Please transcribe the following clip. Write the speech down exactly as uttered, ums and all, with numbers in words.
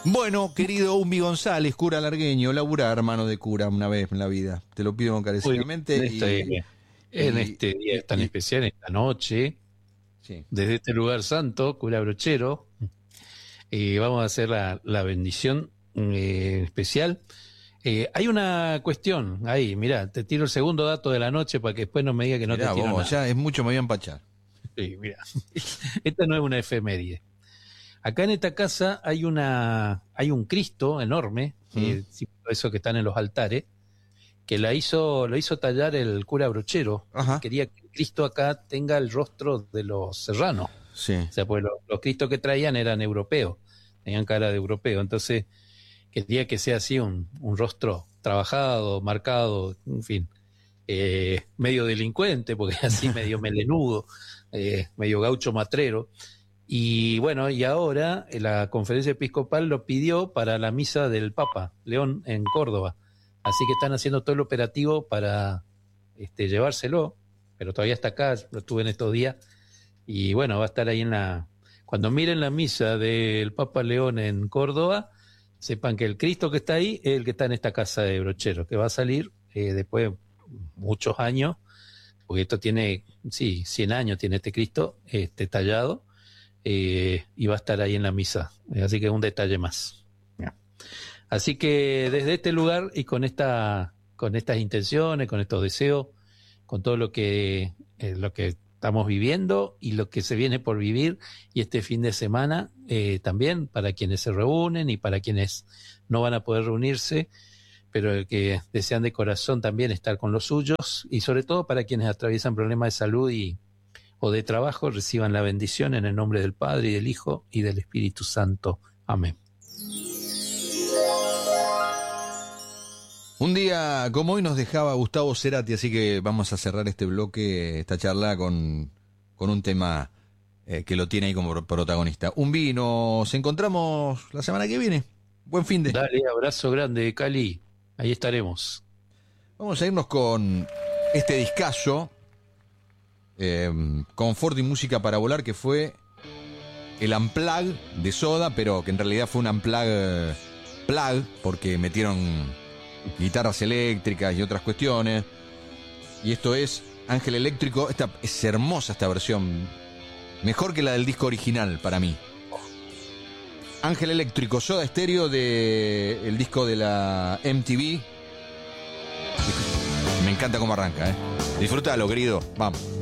Bueno, querido Umbi González, cura largueño, laburá, hermano de cura, una vez en la vida. Te lo pido encarecidamente. En este, y, en y, este día y, tan y, especial, esta noche, sí. desde este lugar santo, cura Brochero, eh, vamos a hacer la, la bendición eh, especial. Eh, hay una cuestión ahí, mirá, te tiro el segundo dato de la noche para que después no me diga que no Mirá, te tiro vos, nada. ya es mucho, me voy a empachar. Sí, mirá. Esta no es una efeméride. Acá en esta casa hay una hay un Cristo enorme, mm. eh, eso que están en los altares, que la hizo lo hizo tallar el cura Brochero. Quería que Cristo acá tenga el rostro de los serranos. Sí. O sea, pues los, los Cristos que traían eran europeos, tenían cara de europeo. Entonces quería que sea así un, un rostro trabajado, marcado, en fin, eh, medio delincuente, porque así medio melenudo, eh, medio gaucho matrero. Y bueno, y ahora la conferencia episcopal lo pidió para la misa del Papa León en Córdoba. Así que están haciendo todo el operativo para este, llevárselo, pero todavía está acá, lo tuve en estos días. Y bueno, va a estar ahí en la... Cuando miren la misa del Papa León en Córdoba, sepan que el Cristo que está ahí es el que está en esta casa de Brochero, que va a salir eh, después de muchos años, porque esto tiene, sí, cien años tiene este Cristo este, tallado. Eh, y va a estar ahí en la misa, así que un detalle más. Yeah. Así que desde este lugar y con esta, con estas intenciones, con estos deseos, con todo lo que eh, lo que estamos viviendo y lo que se viene por vivir, y este fin de semana eh, también para quienes se reúnen y para quienes no van a poder reunirse, pero que desean de corazón también estar con los suyos, y sobre todo para quienes atraviesan problemas de salud y o de trabajo, reciban la bendición en el nombre del Padre y del Hijo y del Espíritu Santo. Amén. Un día como hoy nos dejaba Gustavo Cerati, así que vamos a cerrar este bloque, esta charla con, con un tema eh, que lo tiene ahí como protagonista. Umbi, nos encontramos la semana que viene. Buen fin de... Dale, abrazo grande, Cali. Ahí estaremos. Vamos a irnos con este discazo, Eh, confort y música para volar, que fue el Unplugged de Soda, pero que en realidad fue un Unplugged plug, porque metieron guitarras eléctricas y otras cuestiones. Y esto es Ángel Eléctrico. Esta es hermosa, esta versión, mejor que la del disco original para mí. Ángel Eléctrico, Soda Stereo, de el disco de la M T V. Me encanta cómo arranca, ¿eh? Disfrútalo, querido. Vamos.